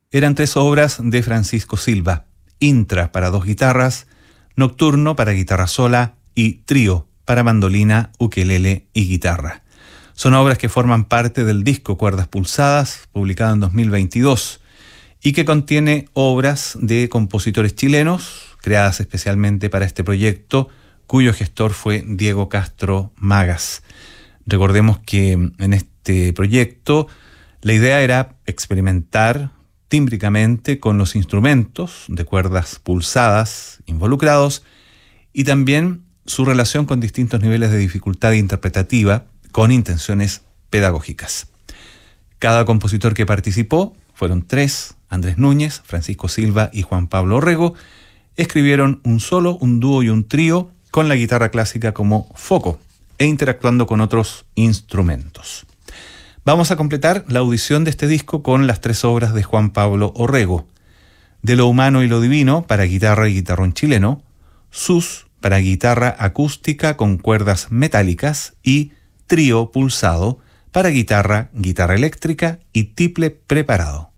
Eran 3 obras de Francisco Silva: Intra para 2 guitarras, Nocturno para guitarra sola y Trío para mandolina, ukelele y guitarra. Son obras que forman parte del disco Cuerdas Pulsadas, publicado en 2022, y que contiene obras de compositores chilenos, creadas especialmente para este proyecto, cuyo gestor fue Diego Castro Magas. Recordemos que en este proyecto la idea era experimentar tímbricamente con los instrumentos de cuerdas pulsadas involucrados y también su relación con distintos niveles de dificultad interpretativa con intenciones pedagógicas. Cada compositor que participó, fueron 3, Andrés Núñez, Francisco Silva y Juan Pablo Orrego, escribieron un solo, un dúo y un trío con la guitarra clásica como foco e interactuando con otros instrumentos. Vamos a completar la audición de este disco con las 3 obras de Juan Pablo Orrego: De lo humano y lo divino para guitarra y guitarrón chileno, Sus para guitarra acústica con cuerdas metálicas y Trío pulsado para guitarra, guitarra eléctrica y tiple preparado.